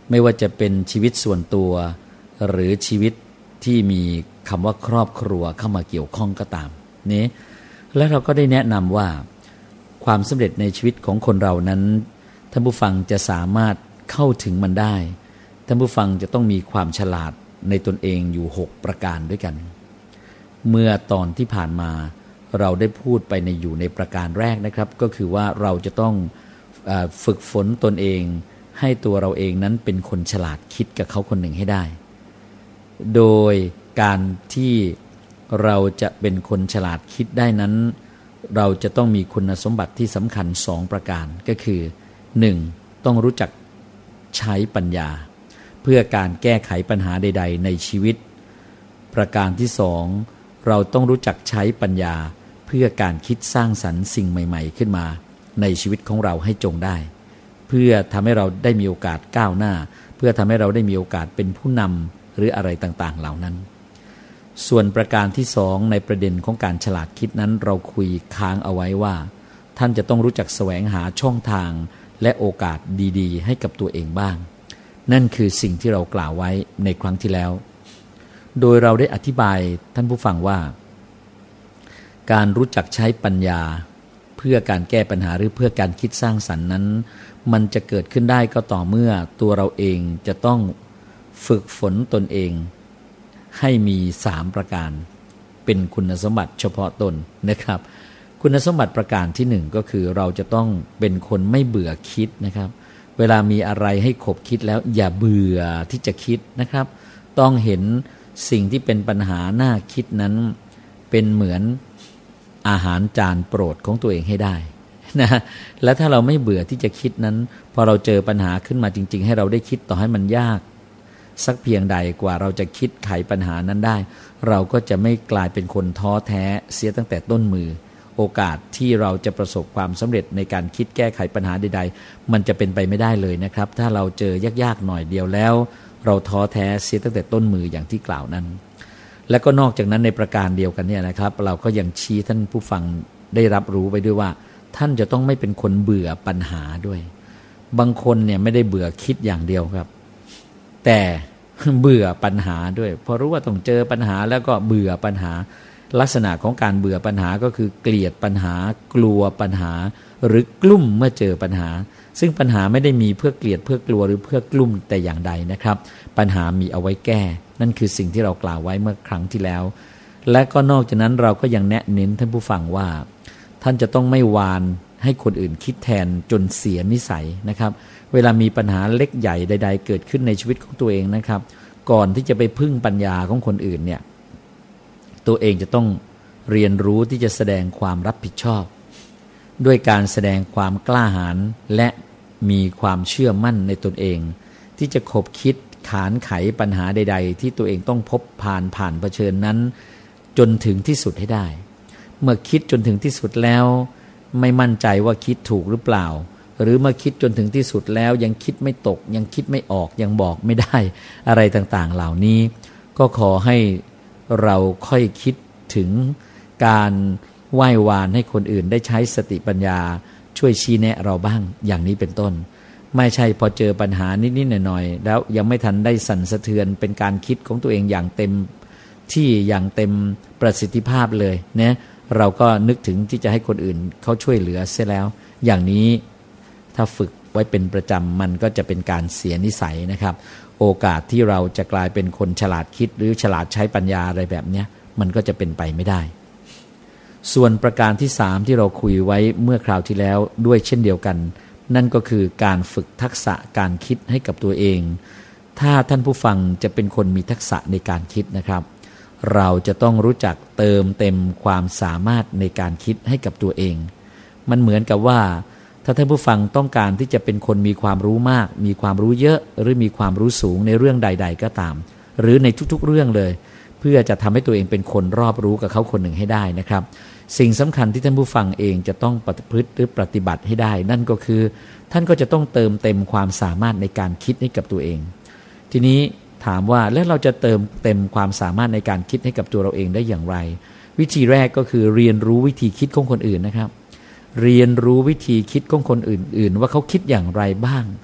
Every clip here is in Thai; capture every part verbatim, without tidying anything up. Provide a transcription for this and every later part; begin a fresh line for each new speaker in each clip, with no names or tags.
ไม่ว่าจะเป็นชีวิตส่วนตัวหรือชีวิตที่มีคำว่าครอบครัวเข้ามาเกี่ยวข้องก็ตามนี้และเราก็ได้แนะนำว่าความสำเร็จในชีวิตของคนเรานั้นท่านผู้ฟังจะสามารถเข้าถึงมันได้ท่านผู้ฟังจะต้องมีความฉลาดในตนเองอยู่หกประการด้วยกันเมื่อตอนที่ผ่านมาเราได้พูดไปในอยู่ในประการแรกนะครับก็คือว่าเราจะต้องเอ่อฝึกฝนตนเองให้ตัวเราเองนั้นเป็นคนฉลาดคิดกับเขาคนหนึ่งให้ได้โดยการที่เราจะเป็นคนฉลาดคิดได้นั้นเราจะต้องมีคุณสมบัติที่สำคัญสองประการก็คือหนึ่งต้องรู้จักใช้ปัญญาเพื่อการแก้ไขปัญหาใดๆในชีวิตประการที่สองเราต้องรู้จักใช้ปัญญาเพื่อการคิดสร้างสรรค์สิ่งใหม่ๆขึ้นมาในชีวิตของเราให้จงได้เพื่อทำให้เราได้มีโอกาสก้าวหน้าเพื่อทำให้เราได้มีโอกาสเป็นผู้นำหรืออะไรต่างๆเหล่านั้นส่วนประการที่สองในประเด็นของการฉลาดคิดนั้นเราคุยค้างเอาไว้ว่าท่านจะต้องรู้จักแสวงหาช่องทางและโอกาสดีๆให้กับตัวเองบ้างนั่นคือสิ่งที่เรากล่าวไว้ในครั้งที่แล้วโดยเราได้อธิบายท่านผู้ฟังว่าการรู้จักใช้ปัญญาเพื่อการแก้ปัญหาหรือเพื่อการคิดสร้างสรรค์นั้นมันจะเกิดขึ้นได้ก็ต่อเมื่อตัวเราเองจะต้องฝึกฝนตนเองให้มีสามประการเป็นคุณสมบัติเฉพาะตนนะครับคุณสมบัติประการที่หนึ่งก็คือเราจะต้องเป็นคนไม่เบื่อคิดนะครับเวลามีอะไรให้ขบคิดแล้วอย่าเบื่อที่จะคิดนะครับต้องเห็นสิ่งที่เป็นปัญหาน่าคิดนั้นเป็นเหมือนอาหารจานโปรดของตัวเองให้ได้นะและถ้าเราไม่เบื่อที่จะคิดนั้นพอเราเจอปัญหาขึ้นมาจริงๆให้เราได้คิดต่อให้มันยากสักเพียงใดกว่าเราจะคิดไขปัญหานั้นได้เราก็จะไม่กลายเป็นคนท้อแท้เสียตั้งแต่ต้นมือโอกาสที่เราจะประสบความสำเร็จในการคิดแก้ไขปัญหาใดๆมันจะเป็นไปไม่ได้เลยนะครับถ้าเราเจอยากๆหน่อยเดียวแล้วเราท้อแท้เสียตั้งแต่ต้นมืออย่างที่กล่าวนั้นและก็นอกจากนั้นในประการเดียวกันเนี่ยนะครับเราก็ยังชี้ท่านผู้ฟังได้รับรู้ไปด้วยว่าท่านจะต้องไม่เป็นคนเบื่อปัญหาด้วยบางคนเนี่ยไม่ได้เบื่อคิดอย่างเดียวครับแต่เบื่อปัญหาด้วยพอรู้ว่าต้องเจอปัญหาแล้วก็เบื่อปัญหาลักษณะของการเบื่อปัญหาก็คือเกลียดปัญหากลัวปัญหาหรือกลุ้มเมื่อเจอปัญหาซึ่งปัญหาไม่ได้มีเพื่อเกลียดเพื่อกลัวหรือเพื่อกลุ้มแต่อย่างใดนะครับปัญหามีเอาไว้แก้นั่นคือสิ่งที่เรากล่าวไว้เมื่อครั้งที่แล้วและก็นอกจากนั้นเราก็ยังแนะเน้นท่านผู้ฟังว่าท่านจะต้องไม่วานให้คนอื่นคิดแทนจนเสียนิสัยนะครับเวลามีปัญหาเล็กใหญ่ใดๆเกิดขึ้นในชีวิตของตัวเองนะครับก่อนที่จะไปพึ่งปัญญาของคนอื่นเนี่ยตัวเองจะต้องเรียนรู้ที่จะแสดงความรับผิดชอบด้วยการแสดงความกล้าหาญและมีความเชื่อมั่นในตนเองที่จะคบคิดขานไขปัญหาใดๆที่ตัวเองต้องพบผ่านผ่านเผชิญนั้นจนถึงที่สุดให้ได้เมื่อคิดจนถึงที่สุดแล้วไม่มั่นใจว่าคิดถูกหรือเปล่าหรือเมื่อคิดจนถึงที่สุดแล้วยังคิดไม่ตกยังคิดไม่ออกยังบอกไม่ได้อะไรต่างๆเหล่านี้ก็ขอให้เราค่อยคิดถึงการไหว้วานให้คนอื่นได้ใช้สติปัญญาช่วยชี้แนะเราบ้างอย่างนี้เป็นต้นไม่ใช่พอเจอปัญหานิดๆหน่อยๆแล้วยังไม่ทันได้สั่นสะเทือนเป็นการคิดของตัวเองอย่างเต็มที่อย่างเต็มประสิทธิภาพเลยนะเราก็นึกถึงที่จะให้คนอื่นเขาช่วยเหลือเสียแล้วอย่างนี้ถ้าฝึกไว้เป็นประจำมันก็จะเป็นการเสียนิสัยนะครับโอกาสที่เราจะกลายเป็นคนฉลาดคิดหรือฉลาดใช้ปัญญาอะไรแบบนี้มันก็จะเป็นไปไม่ได้ส่วนประการที่สามที่เราคุยไว้เมื่อคราวที่แล้วด้วยเช่นเดียวกันนั่นก็คือการฝึกทักษะการคิดให้กับตัวเองถ้าท่านผู้ฟังจะเป็นคนมีทักษะในการคิดนะครับเราจะต้องรู้จักเติมเต็มความสามารถในการคิดให้กับตัวเองมันเหมือนกับว่าถ้าท่านผู้ฟังต้องการที่จะเป็นคนมีความรู้มากมีความรู้เยอะหรือมีความรู้สูงในเรื่องใดๆก็ตามหรือในทุกๆเรื่องเลยเพื่อจะทำให้ตัวเองเป็นคนรอบรู้กับเขาคนหนึ่งให้ได้นะครับสิ่งสำคัญที่ท่านผู้ฟังเองจะต้องประพฤติหรือปฏิบัติให้ได้นั่นก็คือท่านก็จะต้องเติมเต็มความสามารถในการคิดให้กับตัวเองทีนี้ถามว่าแล้วเราจะเติมเต็มความสามารถในการคิดให้กับตัวเราเองได้อย่างไรวิธีแรกก็คือเรียนรู้วิธีคิดของคนอื่นนะครับเรียนรู้วิธีคิดของคนอื่นๆว่าเขาคิดอย่างไรบ้าง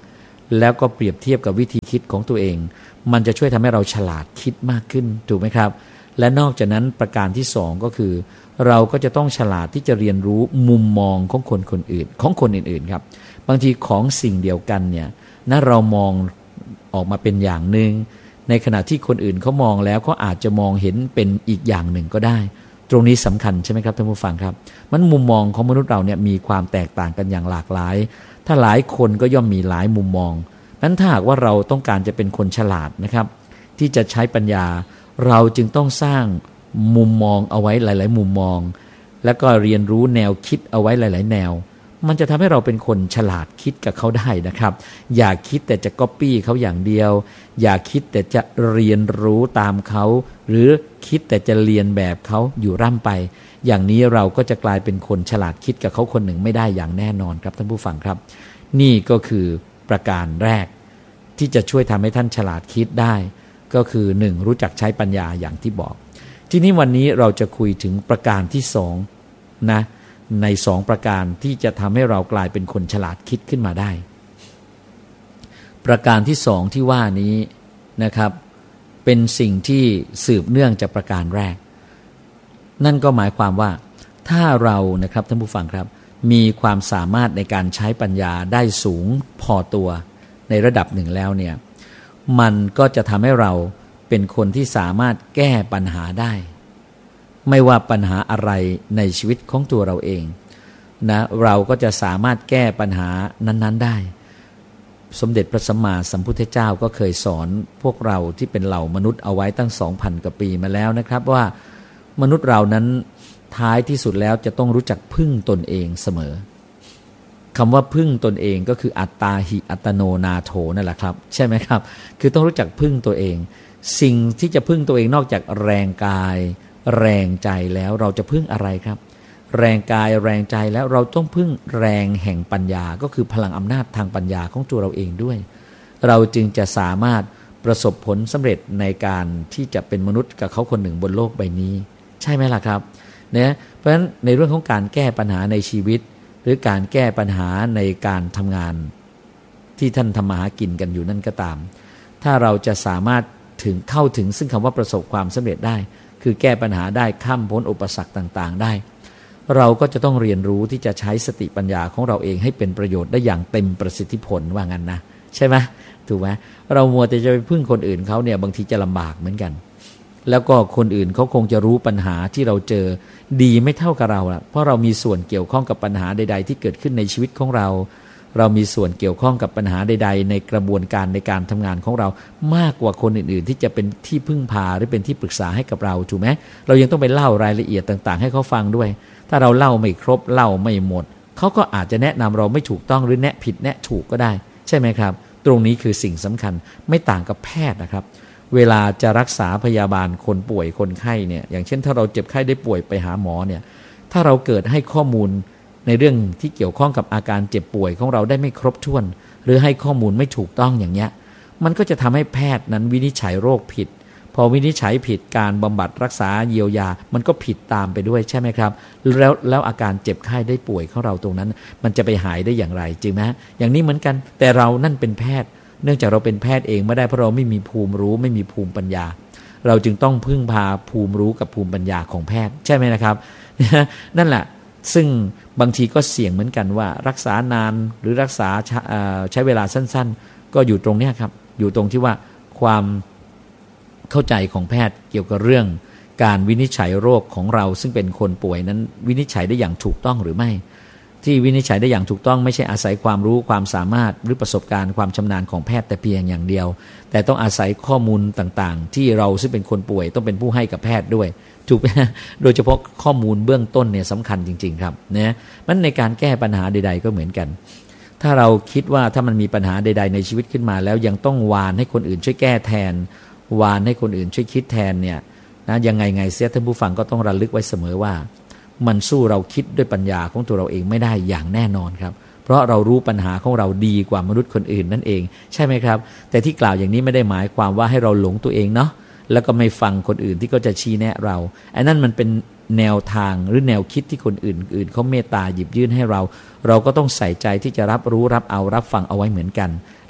แล้วก็เปรียบเทียบกับวิธีคิดของตัวเองมันจะช่วยทำให้เราฉลาดคิดมากขึ้นถูกไหมครับและนอกจากนั้นประการที่สองก็คือเราก็จะต้องฉลาดที่จะเรียนรู้มุมมองของคนคนอื่นของคนอื่นๆครับบางทีของสิ่งเดียวกันเนี่ยนะเรามองออกมาเป็นอย่างหนึ่งในขณะที่คนอื่นเขามองแล้วก็อาจจะมองเห็นเป็นอีกอย่างหนึ่งก็ได้ตรงนี้สำคัญใช่ไหมครับท่านผู้ฟังครับมันมุมมองของมนุษย์เราเนี่ยมีความแตกต่างกันอย่างหลากหลายถ้าหลายคนก็ย่อมมีหลายมุมมองนั้นถ้าหากว่าเราต้องการจะเป็นคนฉลาดนะครับที่จะใช้ปัญญาเราจึงต้องสร้างมุมมองเอาไว้หลายๆมุมมองแล้วก็เรียนรู้แนวคิดเอาไว้หลายๆแนวมันจะทำให้เราเป็นคนฉลาดคิดกับเขาได้นะครับอย่าคิดแต่จะก๊อปปี้เขาอย่างเดียวอย่าคิดแต่จะเรียนรู้ตามเขาหรือคิดแต่จะเรียนแบบเขาอยู่ร่ำไปอย่างนี้เราก็จะกลายเป็นคนฉลาดคิดกับเขาคนหนึ่งไม่ได้อย่างแน่นอนครับท่านผู้ฟังครับนี่ก็คือประการแรกที่จะช่วยทำให้ท่านฉลาดคิดได้ก็คือหนึ่งรู้จักใช้ปัญญาอย่างที่บอกทีนี้วันนี้เราจะคุยถึงประการที่สองนะในสองประการที่จะทำให้เรากลายเป็นคนฉลาดคิดขึ้นมาได้ประการที่สองที่ว่านี้นะครับเป็นสิ่งที่สืบเนื่องจากประการแรกนั่นก็หมายความว่าถ้าเรานะครับท่านผู้ฟังครับมีความสามารถในการใช้ปัญญาได้สูงพอตัวในระดับหนึ่งแล้วเนี่ยมันก็จะทำให้เราเป็นคนที่สามารถแก้ปัญหาได้ไม่ว่าปัญหาอะไรในชีวิตของตัวเราเองนะเราก็จะสามารถแก้ปัญหานั้นๆได้สมเด็จพระสัมมาสัมพุทธเจ้าก็เคยสอนพวกเราที่เป็นเหล่ามนุษย์เอาไว้ตั้ง สองพัน กว่าปีมาแล้วนะครับว่ามนุษย์เรานั้นท้ายที่สุดแล้วจะต้องรู้จักพึ่งตนเองเสมอคำว่าพึ่งตนเองก็คืออัตตาหิอัตโนนาโถนั่นแหละครับใช่ไหมครับคือต้องรู้จักพึ่งตัวเองสิ่งที่จะพึ่งตัวเองนอกจากแรงกายแรงใจแล้วเราจะพึ่งอะไรครับแรงกายแรงใจแล้วเราต้องพึ่งแรงแห่งปัญญาก็คือพลังอำนาจทางปัญญาของตัวเราเองด้วยเราจึงจะสามารถประสบผลสำเร็จในการที่จะเป็นมนุษย์กับเขาคนหนึ่งบนโลกใบนี้ใช่ไหมล่ะครับเนี่ยเพราะฉะนั้นในเรื่องของการแก้ปัญหาในชีวิตหรือการแก้ปัญหาในการทำงานที่ท่านทำมาหากินกันอยู่นั่นก็ตามถ้าเราจะสามารถถึงเข้าถึงซึ่งคำว่าประสบความสำเร็จได้คือแก้ปัญหาได้ข้ามพ้นอุปสรรคต่างๆได้เราก็จะต้องเรียนรู้ที่จะใช้สติปัญญาของเราเองให้เป็นประโยชน์ได้อย่างเต็มประสิทธิผลว่างั้นนะใช่ไหมถูกไหมเรามัวแต่จะไปพึ่งคนอื่นเขาเนี่ยบางทีจะลำบากเหมือนกันแล้วก็คนอื่นเขาคงจะรู้ปัญหาที่เราเจอดีไม่เท่ากับเราละเพราะเรามีส่วนเกี่ยวข้องกับปัญหาใดๆที่เกิดขึ้นในชีวิตของเราเรามีส่วนเกี่ยวข้องกับปัญหาใดๆในกระบวนการในการทำงานของเรามากกว่าคนอื่นๆที่จะเป็นที่พึ่งพาหรือเป็นที่ปรึกษาให้กับเราถูกไหมเรายังต้องไปเล่ารายละเอียดต่างๆให้เขาฟังด้วยถ้าเราเล่าไม่ครบเล่าไม่หมดเขาก็อาจจะแนะนำเราไม่ถูกต้องหรือแนะผิดแนะถูกก็ได้ใช่ไหมครับตรงนี้คือสิ่งสำคัญไม่ต่างกับแพทย์นะครับเวลาจะรักษาพยาบาลคนป่วยคนไข้เนี่ยอย่างเช่นถ้าเราเจ็บไข้ได้ป่วยไปหาหมอเนี่ยถ้าเราเกิดให้ข้อมูลในเรื่องที่เกี่ยวข้องกับอาการเจ็บป่วยของเราได้ไม่ครบถ้วนหรือให้ข้อมูลไม่ถูกต้องอย่างเงี้ยมันก็จะทำให้แพทย์นั้นวินิจฉัยโรคผิดพอวินิจฉัยผิดการบำบัดรักษาเยียวยามันก็ผิดตามไปด้วยใช่ไหมครับแล้วแล้วอาการเจ็บไข้ได้ป่วยของเราตรงนั้นมันจะไปหายได้อย่างไรจริงไหมอย่างนี้เหมือนกันแต่เรานั่นเป็นแพทย์เนื่องจากเราเป็นแพทย์เองไม่ได้เพราะเราไม่มีภูมิรู้ไม่มีภูมิปัญญาเราจึงต้องพึ่งพาภูมิรู้กับภูมิปัญญาของแพทย์ใช่ไหมนะครับนั่นแหละซึ่งบางทีก็เสี่ยงเหมือนกันว่ารักษานานหรือรักษาใช้เวลาสั้นๆก็อยู่ตรงนี้ครับอยู่ตรงที่ว่าความเข้าใจของแพทย์เกี่ยวกับเรื่องการวินิจฉัยโรคของเราซึ่งเป็นคนป่วยนั้นวินิจฉัยได้อย่างถูกต้องหรือไม่ที่วินิจฉัยได้อย่างถูกต้องไม่ใช่อาศัยความรู้ความสามารถหรือประสบการณ์ความชำนาญของแพทย์แต่เพียงอย่างเดียวแต่ต้องอาศัยข้อมูลต่างๆที่เราซึ่งเป็นคนป่วยต้องเป็นผู้ให้กับแพทย์ด้วยถูกไหมโดยเฉพาะข้อมูลเบื้องต้นเนี่ยสำคัญจริงๆครับนะมันในการแก้ปัญหาใดๆก็เหมือนกันถ้าเราคิดว่าถ้ามันมีปัญหาใดๆในชีวิตขึ้นมาแล้วยังต้องวานให้คนอื่นช่วยแก้แทนวานให้คนอื่นช่วยคิดแทนเนี่ยนะยังไงไงเสียท่านผู้ฟังก็ต้องระลึกไว้เสมอว่ามันสู้เราคิดด้วยปัญญาของตัวเราเองไม่ได้อย่างแน่นอนครับเพราะเรารู้ปัญหาของเราดีกว่ามนุษย์คนอื่นนั่นเองใช่ไหมครับแต่ที่กล่าวอย่างนี้ไม่ได้หมายความว่าให้เราหลงตัวเองเนาะแล้วก็ไม่ฟังคนอื่นที่ก็จะชี้แนะเราไอ้นั่นมันเป็นแนวทางหรือแนวคิดที่คนอื่นอื่นเขาเมตตาหยิบยื่นให้เราเราก็ต้องใส่ใจที่จะรับรู้รับเอารับฟังเอาไว้เหมือนกัน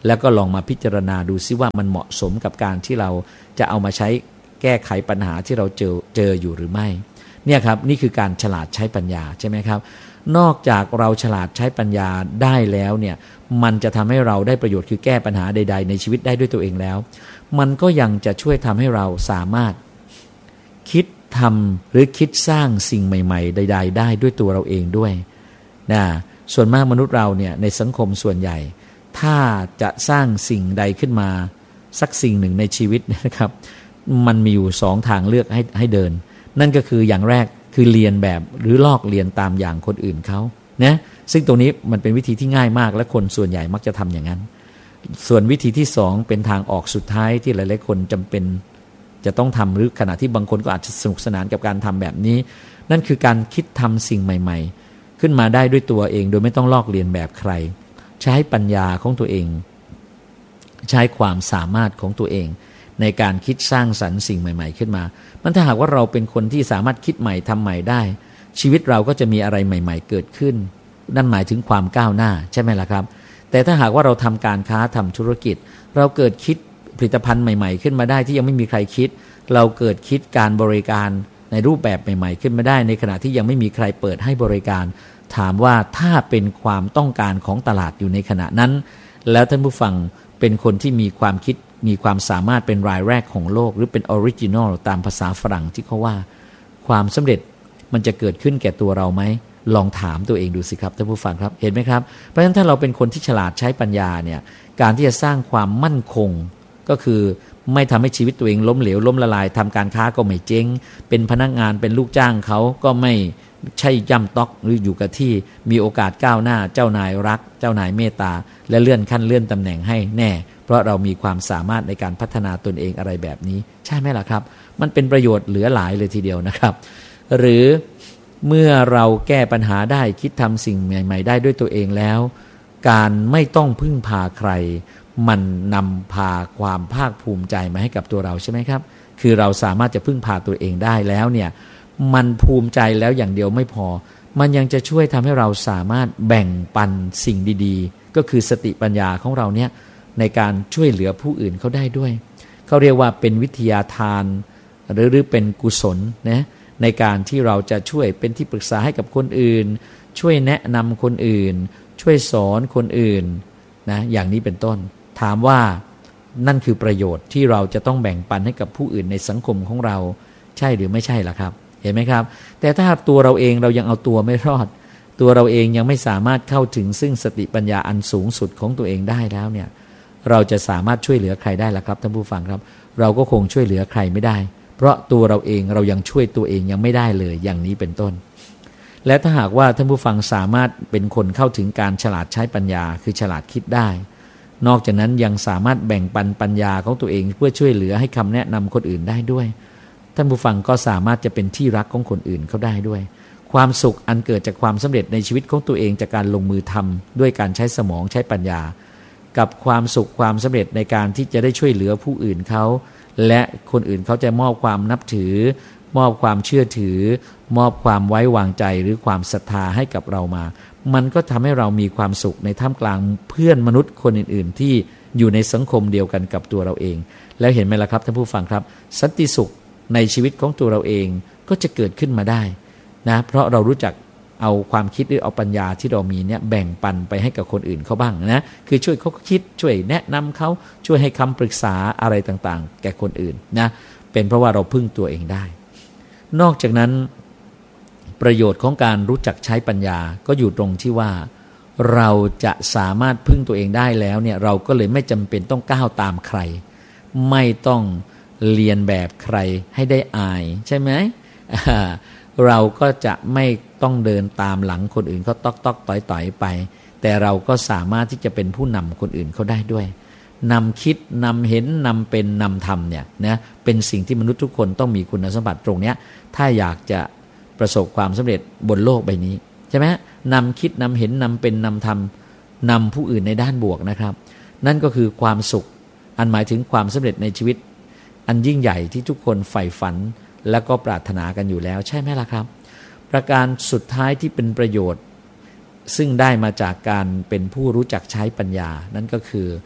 แล้วก็ลองมาพิจารณาดูซิว่ามันเหมาะสมกับการที่เราจะเอามาใช้แก้ไขปัญหาที่เราเจอเจออยู่หรือไม่เนี่ยครับนี่คือการฉลาดใช้ปัญญาใช่ไหมครับนอกจากเราฉลาดใช้ปัญญาได้แล้วเนี่ยมันจะทำให้เราได้ประโยชน์คือแก้ปัญหาใดๆในชีวิตได้ด้วยตัวเองแล้วมันก็ยังจะช่วยทำให้เราสามารถคิดทำหรือคิดสร้างสิ่งใหม่ๆใดๆได้ด้วยตัวเราเองด้วยนะส่วนมากมนุษย์เราเนี่ยในสังคมส่วนใหญ่ถ้าจะสร้างสิ่งใดขึ้นมาสักสิ่งหนึ่งในชีวิตนะครับมันมีอยู่สองทางเลือกให้ให้เดินนั่นก็คืออย่างแรกคือเรียนแบบหรือลอกเรียนตามอย่างคนอื่นเขานะซึ่งตรงนี้มันเป็นวิธีที่ง่ายมากและคนส่วนใหญ่มักจะทำอย่างนั้นส่วนวิธีที่สองเป็นทางออกสุดท้ายที่หลายๆคนจำเป็นจะต้องทำหรือขณะที่บางคนก็อาจจะสนุกสนานกับการทำแบบนี้นั่นคือการคิดทำสิ่งใหม่ๆขึ้นมาได้ด้วยตัวเองโดยไม่ต้องลอกเรียนแบบใครใช้ปัญญาของตัวเองใช้ความสามารถของตัวเองในการคิดสร้างสรรค์สิ่งใหม่ๆขึ้นมามันถ้าหากว่าเราเป็นคนที่สามารถคิดใหม่ทำใหม่ได้ชีวิตเราก็จะมีอะไรใหม่ๆเกิดขึ้นนั่นหมายถึงความก้าวหน้าใช่ไหมล่ะครับแต่ถ้าหากว่าเราทำการค้าทำธุรกิจเราเกิดคิดผลิตภัณฑ์ใหม่ๆขึ้นมาได้ที่ยังไม่มีใครคิดเราเกิดคิดการบริการในรูปแบบใหม่ๆขึ้นมาได้ในขณะที่ยังไม่มีใครเปิดให้บริการถามว่าถ้าเป็นความต้องการของตลาดอยู่ในขณะนั้นแล้วท่านผู้ฟังเป็นคนที่มีความคิดมีความสามารถเป็นรายแรกของโลกหรือเป็นออริจินอลตามภาษาฝรั่งที่เขาว่าความสำเร็จมันจะเกิดขึ้นแก่ตัวเราไหมลองถามตัวเองดูสิครับท่านผู้ฟังครับเห็นไหมครับเพราะฉะนั้นถ้าเราเป็นคนที่ฉลาดใช้ปัญญาเนี่ยการที่จะสร้างความมั่นคงก็คือไม่ทำให้ชีวิตตัวเองล้มเหลวล้มละลายทำการค้าก็ไม่เจ๊งเป็นพนักงานเป็นลูกจ้างเขาก็ไม่ใช่ย่ำต๊อกหรืออยู่กับที่มีโอกาสก้าวหน้าเจ้านายรักเจ้านายเมตตาและเลื่อนขั้นเลื่อนตำแหน่งให้แน่เพราะเรามีความสามารถในการพัฒนาตนเองอะไรแบบนี้ใช่ไหมล่ะครับมันเป็นประโยชน์เหลือหลายเลยทีเดียวนะครับหรือเมื่อเราแก้ปัญหาได้คิดทำสิ่งใหม่ๆได้ด้วยตัวเองแล้วการไม่ต้องพึ่งพาใครมันนำพาความภาคภูมิใจมาให้กับตัวเราใช่ไหมครับคือเราสามารถจะพึ่งพาตัวเองได้แล้วเนี่ยมันภูมิใจแล้วอย่างเดียวไม่พอมันยังจะช่วยทำให้เราสามารถแบ่งปันสิ่งดีๆก็คือสติปัญญาของเราเนี่ยในการช่วยเหลือผู้อื่นเขาได้ด้วยเขาเรียกว่าเป็นวิทยาทานหรือหรือเป็นกุศลนะในการที่เราจะช่วยเป็นที่ปรึกษาให้กับคนอื่นช่วยแนะนำคนอื่นช่วยสอนคนอื่นนะอย่างนี้เป็นต้นถามว่านั่นคือประโยชน์ที่เราจะต้องแบ่งปันให้กับผู้อื่นในสังคมของเราใช่หรือไม่ใช่ล่ะครับเห็นไหมครับแต่ถ้าตัวเราเองเรายังเอาตัวไม่รอดตัวเราเองยังไม่สามารถเข้าถึงซึ่งสติปัญญาอันสูงสุดของตัวเองได้แล้วเนี่ยเราจะสามารถช่วยเหลือใครได้ล่ะครับท่านผู้ฟังครับเราก็คงช่วยเหลือใครไม่ได้เพราะตัวเราเองเรายังช่วยตัวเองยังไม่ได้เลยอย่างนี้เป็นต้นและถ้าหากว่าท่านผู้ฟังสามารถเป็นคนเข้าถึงการฉลาดใช้ปัญญาคือฉลาดคิดได้นอกจากนั้นยังสามารถแบ่งปันปัญญาของตัวเองเพื่อช่วยเหลือให้คำแนะนำคนอื่นได้ด้วยท่านผู้ฟังก็สามารถจะเป็นที่รักของคนอื่นเขาได้ด้วยความสุขอันเกิดจากความสำเร็จในชีวิตของตัวเองจากการลงมือทำด้วยการใช้สมองใช้ปัญญากับความสุขความสำเร็จในการที่จะได้ช่วยเหลือผู้อื่นเขาและคนอื่นเขาจะมอบความนับถือมอบความเชื่อถือมอบความไว้วางใจหรือความศรัทธาให้กับเรามามันก็ทำให้เรามีความสุขในท่ามกลางเพื่อนมนุษย์คนอื่นๆที่อยู่ในสังคมเดียวกันกับตัวเราเองแล้วเห็นไหมล่ะครับท่านผู้ฟังครับสันติสุขในชีวิตของตัวเราเองก็จะเกิดขึ้นมาได้นะเพราะเรารู้จักเอาความคิดหรือเอาปัญญาที่เรามีเนี่ยแบ่งปันไปให้กับคนอื่นเขาบ้างนะคือช่วยเขาคิดช่วยแนะนำเขาช่วยให้คำปรึกษาอะไรต่างๆแก่คนอื่นนะเป็นเพราะว่าเราพึ่งตัวเองได้นอกจากนั้นประโยชน์ของการรู้จักใช้ปัญญาก็อยู่ตรงที่ว่าเราจะสามารถพึ่งตัวเองได้แล้วเนี่ยเราก็เลยไม่จำเป็นต้องก้าวตามใครไม่ต้องเรียนแบบใครให้ได้อายใช่ไหม เราก็จะไม่ต้องเดินตามหลังคนอื่นเขาต๊อกต๊อกต่อยต่อยไปแต่เราก็สามารถที่จะเป็นผู้นำคนอื่นเขาได้ด้วยนำคิดนำเห็นนำเป็นนำทำเนี่ยนะเป็นสิ่งที่มนุษย์ทุกคนต้องมีคุณสมบัติตรงนี้ถ้าอยากจะประสบความสำเร็จบนโลกใบนี้ใช่ไหมนำคิดนำเห็นนำเป็นนำทำนำผู้อื่นในด้านบวกนะครับนั่นก็คือความสุขอันหมายถึงความสำเร็จในชีวิตอันยิ่งใหญ่ที่ทุกคนใฝ่ฝันและก็ปรารถนากันอยู่แล้วใช่ไหมล่ะครับประการสุดท้ายที่เป็นประโยชน์ซึ่งได้มาจากการเป็นผู้รู้จักใช้ปัญญานั่นก็คือ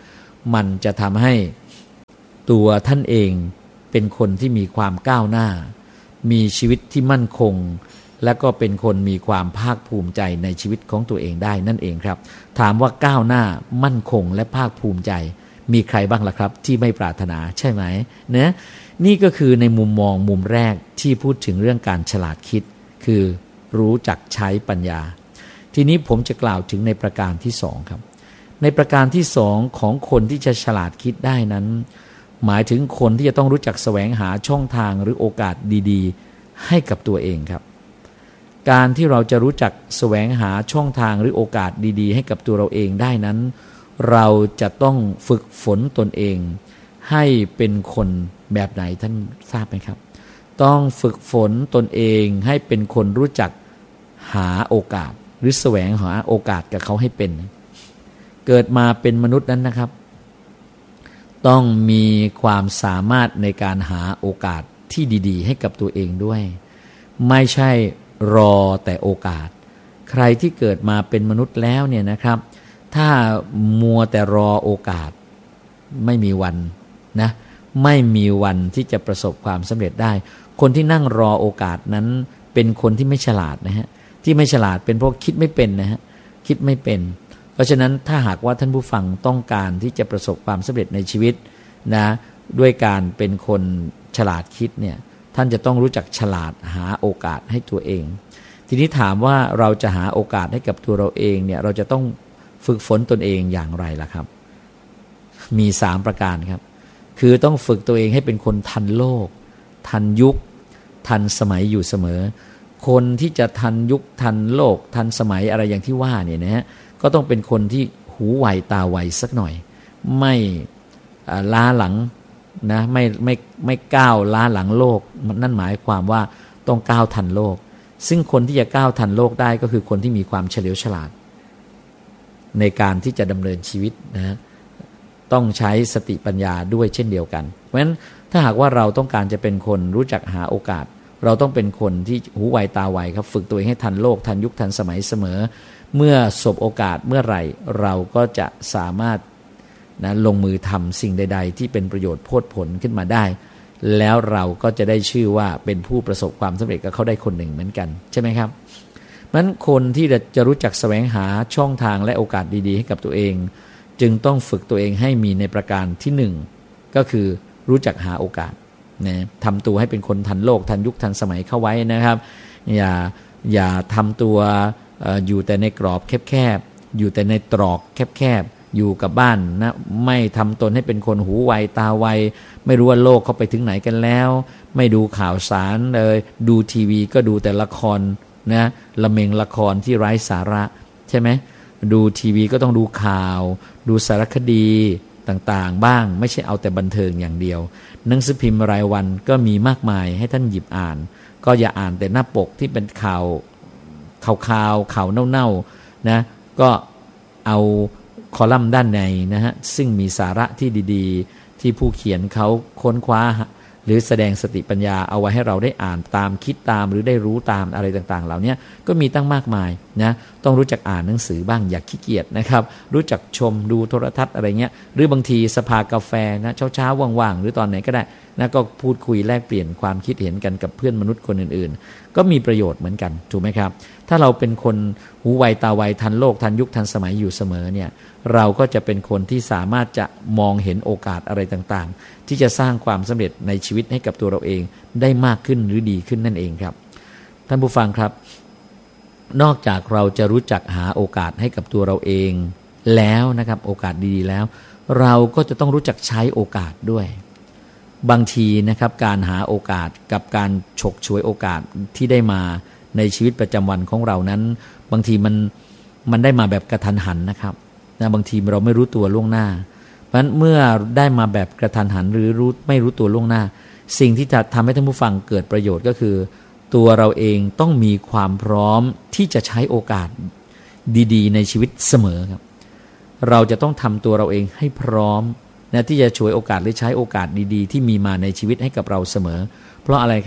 มันจะทำให้ตัวท่านเองเป็นคนที่มีความก้าวหน้ามีชีวิตที่มั่นคงและก็เป็นคนมีความภาคภูมิใจในชีวิตของตัวเองได้นั่นเองครับถามว่าก้าวหน้ามั่นคงและภาคภูมิใจมีใครบ้างล่ะครับที่ไม่ปรารถนาใช่ไหมเนะนี่ก็คือในมุมมองมุมแรกที่พูดถึงเรื่องการฉลาดคิดคือรู้จักใช้ปัญญาทีนี้ผมจะกล่าวถึงในประการที่สองครับในประการที่สองของคนที่จะฉลาดคิดได้นั้นหมายถึงคนที่จะต้องรู้จักแสวงหาช่องทางหรือโอกาสดีๆให้กับตัวเองครับการที่เราจะรู้จักแสวงหาช่องทางหรือโอกาสดีๆให้กับตัวเราเองได้นั้นเราจะต้องฝึกฝนตนเองให้เป็นคนแบบไหนท่านทราบไหมครับต้องฝึกฝนตนเองให้เป็นคนรู้จักหาโอกาสหรือแสวงหาโอกาสกับเขาให้เป็นเกิดมาเป็นมนุษย์นั้นนะครับต้องมีความสามารถในการหาโอกาสที่ดีๆให้กับตัวเองด้วยไม่ใช่รอแต่โอกาสใครที่เกิดมาเป็นมนุษย์แล้วเนี่ยนะครับถ้ามัวแต่รอโอกาสไม่มีวันนะไม่มีวันที่จะประสบความสำเร็จได้คนที่นั่งรอโอกาสนั้นเป็นคนที่ไม่ฉลาดนะฮะที่ไม่ฉลาดเป็นเพราะคิดไม่เป็นนะฮะคิดไม่เป็นเพราะฉะนั้นถ้าหากว่าท่านผู้ฟังต้องการที่จะประสบความสำเร็จในชีวิตนะด้วยการเป็นคนฉลาดคิดเนี่ยท่านจะต้องรู้จักฉลาดหาโอกาสให้ตัวเองทีนี้ถามว่าเราจะหาโอกาสให้กับตัวเราเองเนี่ยเราจะต้องฝึกฝนตนเองอย่างไรล่ะครับมีสามประการครับคือต้องฝึกตัวเองให้เป็นคนทันโลกทันยุคทันสมัยอยู่เสมอคนที่จะทันยุคทันโลกทันสมัยอะไรอย่างที่ว่าเนี่ยนะฮะก็ต้องเป็นคนที่หูไวตาไวสักหน่อยไม่ล้าหลังนะไม่ไม่ไม่ก้าวล้าหลังโลกนั่นหมายความว่าต้องก้าวทันโลกซึ่งคนที่จะก้าวทันโลกได้ก็คือคนที่มีความเฉลียวฉลาดในการที่จะดำเนินชีวิตนะต้องใช้สติปัญญาด้วยเช่นเดียวกันเพราะฉะนั้นถ้าหากว่าเราต้องการจะเป็นคนรู้จักหาโอกาสเราต้องเป็นคนที่หูไวตาไวครับฝึกตัวเองให้ทันโลกทันยุคทันสมัยเสมอเมื่อสบโอกาสเมื่อไหร่เราก็จะสามารถนะลงมือทำสิ่งใดๆที่เป็นประโยชน์โพดผลขึ้นมาได้แล้วเราก็จะได้ชื่อว่าเป็นผู้ประสบความสำเร็จกับเขาได้คนหนึ่งเหมือนกันใช่ไหมครับเพราะฉะนั้นคนที่จะรู้จักแสวงหาช่องทางและโอกาสดีๆให้กับตัวเองจึงต้องฝึกตัวเองให้มีในประการที่หนึ่งก็คือรู้จักหาโอกาสนะทำตัวให้เป็นคนทันโลกทันยุคทันสมัยเข้าไว้นะครับอย่าอย่าทำตัวอยู่แต่ในกรอบแคบๆอยู่แต่ในตรอกแคบๆอยู่กับบ้านนะไม่ทำตนให้เป็นคนหูไวตาไวไม่รู้ว่าโลกเขาไปถึงไหนกันแล้วไม่ดูข่าวสารเลยดูทีวีก็ดูแต่ละครนะละเมงละครที่ไร้สาระใช่ไหมดูทีวีก็ต้องดูข่าวดูสารคดีต่างๆบ้างไม่ใช่เอาแต่บันเทิงอย่างเดียวหนังสือพิมพ์รายวันก็มีมากมายให้ท่านหยิบอ่านก็อย่าอ่านแต่หน้าปกที่เป็นข่าวข่าวข่าวข่าวเน่าๆนะก็เอาคอลัมน์ด้านในนะฮะซึ่งมีสาระที่ดีๆที่ผู้เขียนเขาค้นคว้าหรือแสดงสติปัญญาเอาไว้ให้เราได้อ่านตามคิดตามหรือได้รู้ตามอะไรต่างๆเหล่านี้ก็มีตั้งมากมายนะต้องรู้จักอ่านหนังสือบ้างอย่าขี้เกียจนะครับรู้จักชมดูโทรทัศน์อะไรเงี้ยหรือบางทีสภากาแฟนะเช้าๆว่างๆหรือตอนไหนก็ได้นะก็พูดคุยแลกเปลี่ยนความคิดเห็นกันกับเพื่อนมนุษย์คนอื่นๆก็มีประโยชน์เหมือนกันถูกไหมครับถ้าเราเป็นคนหูไวตาไวทันโลกทันยุคทันสมัยอยู่เสมอเนี่ยเราก็จะเป็นคนที่สามารถจะมองเห็นโอกาสอะไรต่างๆที่จะสร้างความสำเร็จในชีวิตให้กับตัวเราเองได้มากขึ้นหรือดีขึ้นนั่นเองครับท่านผู้ฟังครับนอกจากเราจะรู้จักหาโอกาสให้กับตัวเราเองแล้วนะครับโอกาสดีๆแล้วเราก็จะต้องรู้จักใช้โอกาสด้วยบางทีนะครับการหาโอกาสกับการฉกฉวยโอกาสที่ได้มาในชีวิตประจำวันของเรานั้นบางทีมันมันได้มาแบบกระทันหันนะครับนะบางทีเราไม่รู้ตัวล่วงหน้าเพราะฉะนั้นเมื่อได้มาแบบกระทันหันหรือรู้ไม่รู้ตัวล่วงหน้าสิ่งที่จะทำให้ท่านผู้ฟังเกิดประโยชน์ก็คือตัวเราเองต้องมีความพร้อมที่จะใช้โอกาสดีๆในชีวิตเสมอครับเราจะต้องทำตัวเราเองให้พร้อมนะที่จะฉวยโอกาสหรือใช้โอกาสดีๆที่มีมาในชีวิตให้กับเราเสมอเพราะอะไรครับ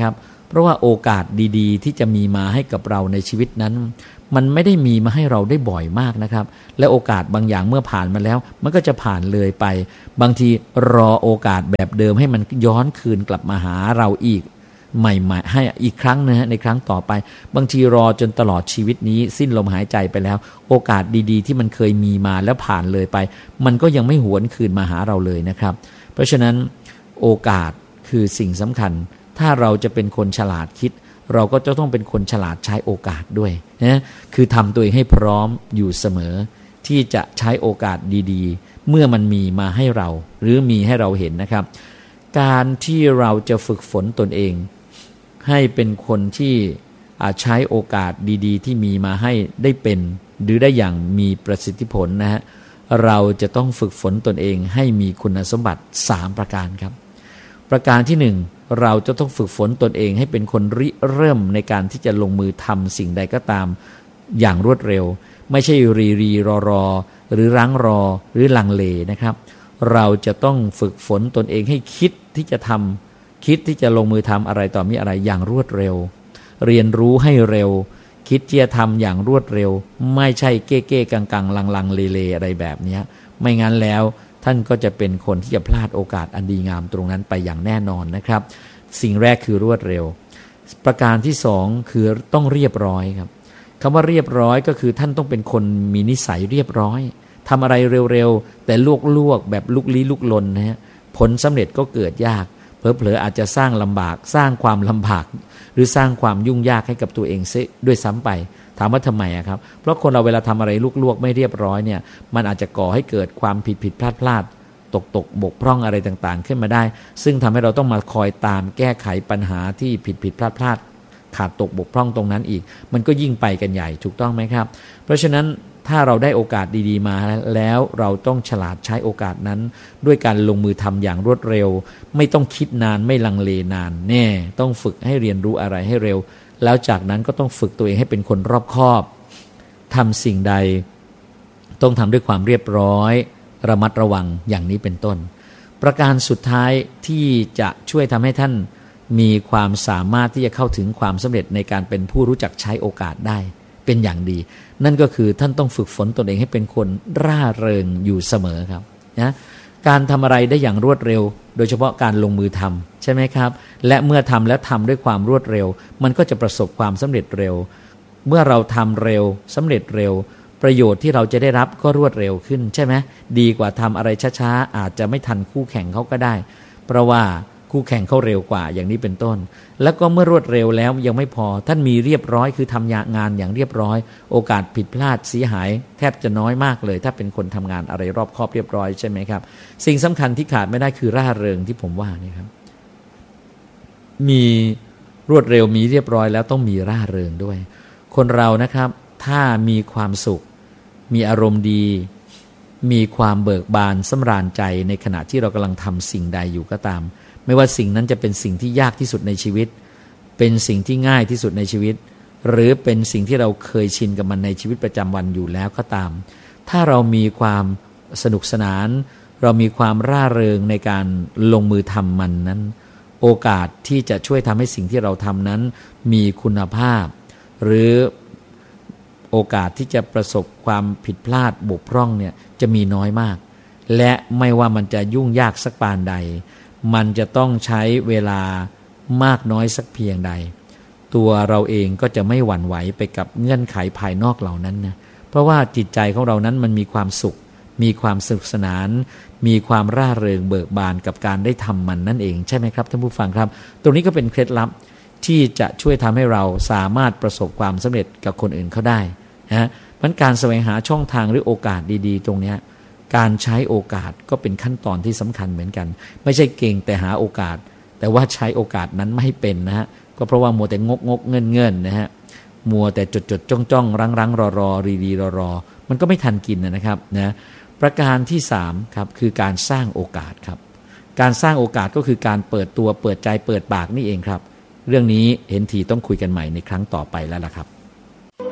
เพราะว่าโอกาสดีๆที่จะมีมาให้กับเราในชีวิตนั้นมันไม่ได้มีมาให้เราได้บ่อยมากนะครับและโอกาสบางอย่างเมื่อผ่านมาแล้วมันก็จะผ่านเลยไปบางทีรอโอกาสแบบเดิมให้มันย้อนคืนกลับมาหาเราอีกใหม่ๆให้อีกครั้งนะฮะในครั้งต่อไปบางทีรอจนตลอดชีวิตนี้สิ้นลมหายใจไปแล้วโอกาสดีๆที่มันเคยมีมาแล้วผ่านเลยไปมันก็ยังไม่หวนคืนมาหาเราเลยนะครับเพราะฉะนั้นโอกาสคือสิ่งสำคัญถ้าเราจะเป็นคนฉลาดคิดเราก็จะต้องเป็นคนฉลาดใช้โอกาสด้วยนะคือทำตัวเองให้พร้อมอยู่เสมอที่จะใช้โอกาสดีๆเมื่อมันมีมาให้เราหรือมีให้เราเห็นนะครับการที่เราจะฝึกฝนตนเองให้เป็นคนที่ใช้โอกาสดีๆที่มีมาให้ได้เป็นหรือได้อย่างมีประสิทธิผลนะฮะเราจะต้องฝึกฝนตนเองให้มีคุณสมบัติสามประการครับประการที่หนึ่งเราจะต้องฝึกฝนตนเองให้เป็นคนริเริ่มในการที่จะลงมือทำสิ่งใดก็ตามอย่างรวดเร็วไม่ใช่รีรีรอรอหรือรั้งรอหรือลังเลนะครับเราจะต้องฝึกฝนตนเองให้คิดที่จะทำคิดที่จะลงมือทำอะไรต่อมีอะไรอย่างรวดเร็วเรียนรู้ให้เร็วคิดที่จะทำอย่างรวดเร็วไม่ใช่เก้เก้กังกังลังลังเลเลอะไรแบบนี้ไม่งั้นแล้วท่านก็จะเป็นคนที่จะพลาดโอกาสอันดีงามตรงนั้นไปอย่างแน่นอนนะครับสิ่งแรกคือรวดเร็วประการที่สองคือต้องเรียบร้อยครับคำว่าเรียบร้อยก็คือท่านต้องเป็นคนมีนิสัยเรียบร้อยทำอะไรเร็วๆแต่ลวกๆแบบลุกลี้ลุกลนนะฮะผลสำเร็จก็เกิดยากเผลอๆอาจจะสร้างลำบากสร้างความลำบากหรือสร้างความยุ่งยากให้กับตัวเองเสียด้วยซ้ำไปถามว่าทำไมอะครับเพราะคนเราเวลาทำอะไรลวกๆไม่เรียบร้อยเนี่ยมันอาจจะก่อให้เกิดความผิดผิดพลาดพลาดตกตกบกพร่องอะไรต่างๆขึ้นมาได้ซึ่งทำให้เราต้องมาคอยตามแก้ไขปัญหาที่ผิดผิดพลาดพลาดขาดตกบกพร่องตรงนั้นอีกมันก็ยิ่งไปกันใหญ่ถูกต้องไหมครับเพราะฉะนั้นถ้าเราได้โอกาสดีๆมาแล้วเราต้องฉลาดใช้โอกาสนั้นด้วยการลงมือทำอย่างรวดเร็วไม่ต้องคิดนานไม่ลังเลนานแน่ต้องฝึกให้เรียนรู้อะไรให้เร็วแล้วจากนั้นก็ต้องฝึกตัวเองให้เป็นคนรอบคอบทำสิ่งใดต้องทำด้วยความเรียบร้อยระมัดระวังอย่างนี้เป็นต้นประการสุดท้ายที่จะช่วยทำให้ท่านมีความสามารถที่จะเข้าถึงความสำเร็จในการเป็นผู้รู้จักใช้โอกาสได้เป็นอย่างดีนั่นก็คือท่านต้องฝึกฝนตนเองให้เป็นคนร่าเริงอยู่เสมอครับนะการทำอะไรได้อย่างรวดเร็วโดยเฉพาะการลงมือทำใช่ไหมครับและเมื่อทำแล้วทำด้วยความรวดเร็วมันก็จะประสบความสำเร็จเร็วเมื่อเราทำเร็วสำเร็จเร็วประโยชน์ที่เราจะได้รับก็รวดเร็วขึ้นใช่ไหมดีกว่าทำอะไรช้าๆอาจจะไม่ทันคู่แข่งเขาก็ได้เพราะว่าคู่แข่งเขาเร็วกว่าอย่างนี้เป็นต้นแล้วก็เมื่อรวดเร็วแล้วยังไม่พอท่านมีเรียบร้อยคือทำงานอย่างเรียบร้อยโอกาสผิดพลาดเสียหายแทบจะน้อยมากเลยถ้าเป็นคนทำงานอะไรรอบคอบเรียบร้อยใช่ไหมครับสิ่งสำคัญที่ขาดไม่ได้คือร่าเริงที่ผมว่านี่ครับมีรวดเร็วมีเรียบร้อยแล้วต้องมีร่าเริงด้วยคนเรานะครับถ้ามีความสุขมีอารมณ์ดีมีความเบิกบานสำราญใจในขณะที่เรากำลังทำสิ่งใดอยู่ก็ตามไม่ว่าสิ่งนั้นจะเป็นสิ่งที่ยากที่สุดในชีวิตเป็นสิ่งที่ง่ายที่สุดในชีวิตหรือเป็นสิ่งที่เราเคยชินกับมันในชีวิตประจำวันอยู่แล้วก็ตามถ้าเรามีความสนุกสนานเรามีความร่าเริงในการลงมือทำมันนั้นโอกาสที่จะช่วยทำให้สิ่งที่เราทำนั้นมีคุณภาพหรือโอกาสที่จะประสบความผิดพลาดบกพร่องเนี่ยจะมีน้อยมากและไม่ว่ามันจะยุ่งยากสักปานใดมันจะต้องใช้เวลามากน้อยสักเพียงใดตัวเราเองก็จะไม่หวั่นไหวไปกับเงื่อนไขภายนอกเหล่านั้นนะเพราะว่าจิตใจของเรานั้นมันมีความสุขมีความสนุกสนานมีความร่าเริงเบิกบานกับการได้ทำมันนั่นเองใช่ไหมครับท่านผู้ฟังครับตรงนี้ก็เป็นเคล็ดลับที่จะช่วยทำให้เราสามารถประสบความสำเร็จกับคนอื่นเขาได้นะมันการแสวงหาช่องทางหรือโอกาสดีๆตรงนี้การใช้โอกาสก็เป็นขั้นตอนที่สำคัญเหมือนกันไม่ใช่เก่งแต่หาโอกาสแต่ว่าใช้โอกาสนั้นไม่เป็นนะฮะก็เพราะว่ามัวแต่งกงกเงินเงินนะฮะมัวแต่จดจดจ้องจ้องรั้งรั้งรอรอรีรีรอรอมันก็ไม่ทันกินนะครับนะประการที่สามครับคือการสร้างโอกาสครับการสร้างโอกาสก็คือการเปิดตัวเปิดใจเปิดปากนี่เองครับเรื่องนี้เห็นทีต้องคุยกันใหม่ในครั้งต่อไปแล้วล่ะครับ